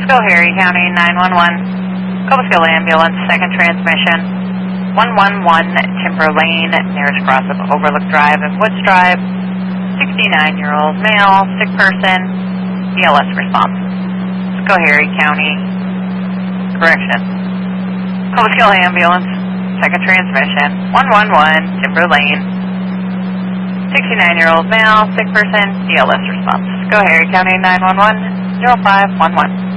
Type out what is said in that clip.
Schoharie County 911. Cobleskill Ambulance, second transmission. 111 Timber Lane, nearest cross of Overlook Drive and Woods Drive. 69-year-old male, sick person, BLS response. Schoharie County, correction. Cobleskill Ambulance, second transmission. 111 Timber Lane. 69-year-old male, sick person, BLS response. Schoharie County 911, 0511.